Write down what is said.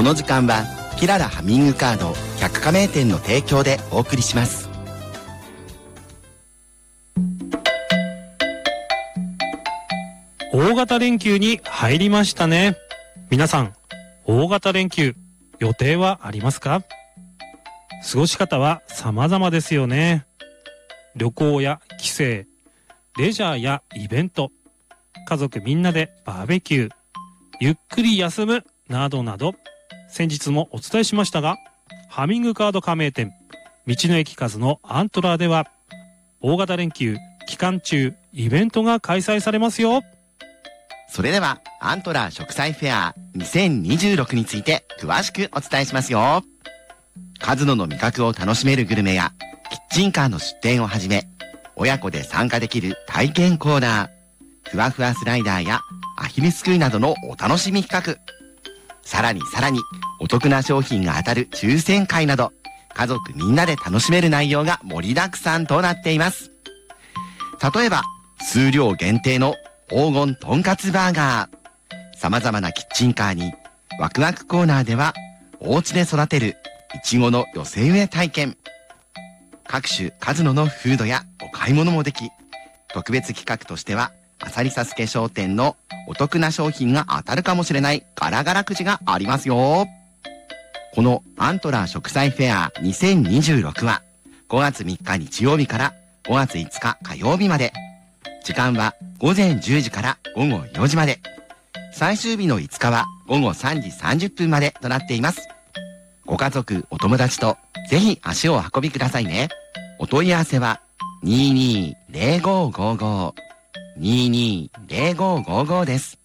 の時間はキララハミングカード100加盟店の提供でお送りします。 大型連休に入りましたね。皆さん、大型連休予定はありますか？過ごし方は様々ですよね。旅行や帰省、レジャーやイベント、家族みんなでバーベキュー、ゆっくり休むなどなど、先日もお伝えしましたが、ハミングカード加盟店、道の駅数のアントラーでは、大型連休期間中イベントが開催されますよ。 それではアントラー食祭フェア2026について詳しくお伝えしますよ。数の味覚を楽しめるグルメやキッチンカーの出店をはじめ、親子で参加できる体験コーナー、ふわふわスライダーやアヒルすくいなどのお楽しみ企画、さらにお得な商品が当たる抽選会など、家族みんなで楽しめる内容が盛りだくさんとなっています。例えば数量限定の黄金とんかつバーガー、様々なキッチンカーにワクワクコーナーではお家で育てるいちごの寄せ植え体験、各種数のフードやお買い物もでき、特別企画としてはアサリサスケ商店のお得な商品が当たるかもしれないガラガラくじがありますよ。このアントラー食祭フェア2026は5月3日日曜日から5月5日火曜日まで、時間は午前10時から午後4時まで、最終日の5日は午後3時30分までとなっています。ご家族お友達とぜひ足をお運びくださいね。お問い合わせは 22-0555 22-0555 です。